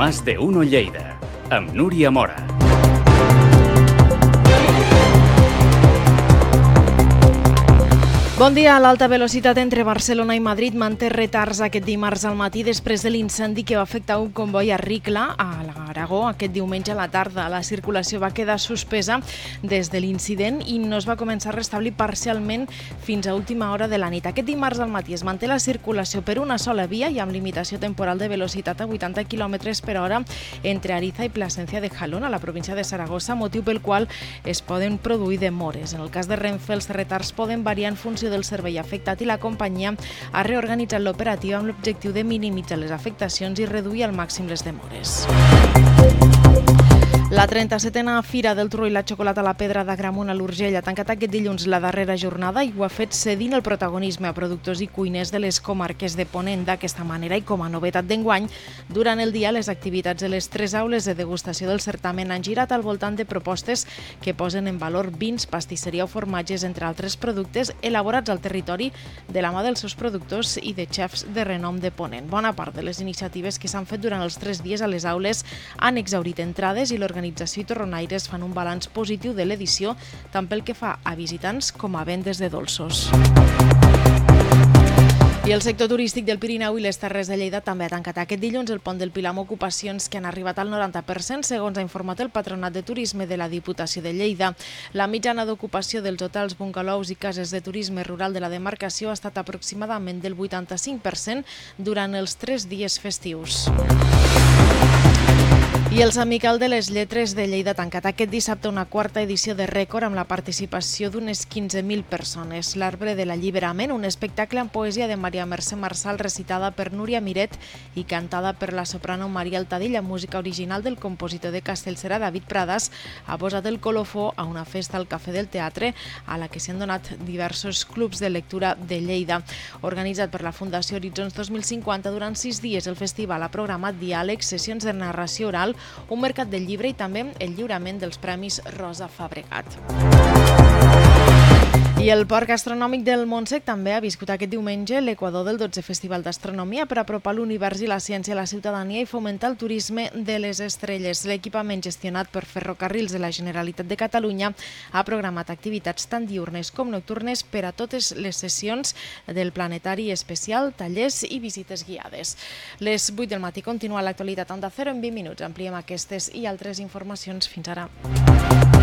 Más de Uno Lleida, amb Núria Mora. Bon dia. L'alta velocitat entre Barcelona i Madrid manté retards aquest dimarts al matí després de l'incendi que va afectar un comboi a Ricla, a l'Aragó, aquest diumenge a la tarda. La circulació va quedar suspesa des de l'incident i no es va començar a restablir parcialment fins a última hora de la nit. Aquest dimarts al matí es manté la circulació per una sola via i amb limitació temporal de velocitat a 80 km per hora entre Ariza i Plasencia de Jalón, a la província de Saragossa, motiu pel qual es poden produir demores. En el cas de Renfe, els retards poden variar en funció del servei afectat i la companyia ha reorganitzat l'operativa amb l'objectiu de minimitzar les afectacions i reduir al màxim les demores. La 37a Fira del Turró i la Xocolata a la Pedra d'Agramunt a l'Urgell ha tancat aquest dilluns la darrera jornada i ho ha fet cedint el protagonisme a productors i cuiners de les comarques de Ponent. D'aquesta manera, i com a novetat d'enguany, durant el dia les activitats de les 3 aules de degustació del certamen han girat al voltant de propostes que posen en valor vins, pastisseria o formatges, entre altres productes elaborats al territori de la mà dels seus productors i de xefs de renom de Ponent. Bona part de les iniciatives que s'han fet durant els 3 dies a les aules han exhaurit entrades i l'organització i torronaires fan un balanç positiu de l'edició, tant pel que fa a visitants com a vendes de dolços. I el sector turístic del Pirineu i les Terres de Lleida també ha tancat aquest dilluns el Pont del Pilar amb ocupacions que han arribat al 90%, segons ha informat el Patronat de Turisme de la Diputació de Lleida. La mitjana d'ocupació dels hotels, bungalows i cases de turisme rural de la demarcació ha estat aproximadament del 85% durant els 3 dies festius. I els Amical de les Lletres de Lleida ha tancat aquest dissabte una 4a edició de rècord amb la participació d'unes 15.000 persones. L'Arbre de l'Alliberament, un espectacle en poesia de Maria Mercè Marçal recitada per Núria Miret i cantada per la soprano Maria Altadilla, música original del compositor de Castellserà David Pradas, ha posat el colofó a una festa al Cafè del Teatre a la que s'han donat diversos clubs de lectura de Lleida. Organitzat per la Fundació Horitzons 2050, durant 6 dies el festival ha programat diàlegs, sessions de narració oral, un mercat del llibre i també el lliurament dels Premis Rosa Fabregat. I el Parc Astronòmic del Montsec també ha viscut aquest diumenge l'equador del 12è Festival d'Astronomia per apropar l'univers i la ciència a la ciutadania i fomentar el turisme de les estrelles. L'equipament gestionat per Ferrocarrils de la Generalitat de Catalunya ha programat activitats tant diurnes com nocturnes per a totes les sessions del planetari especial, tallers i visites guiades. Les 8 del matí continua l'actualitat Onda Cero en 20 minuts. Ampliem aquestes i altres informacions. Fins ara.